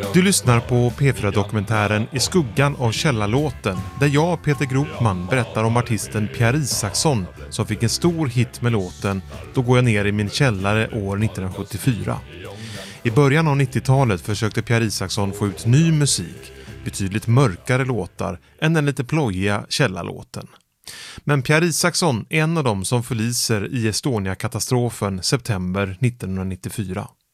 Du lyssnar på P4-dokumentären I skuggan av källarlåten, där jag, Peter Gropman, berättar om artisten Pierre Isaksson som fick en stor hit med låten Då går jag ner i min källare år 1974. I början av 90-talet försökte Pierre Isaksson få ut ny musik, betydligt mörkare låtar än den lite plojiga källarlåten. Men Pierre Isaksson är en av dem som förliser i Estonia-katastrofen september 1994.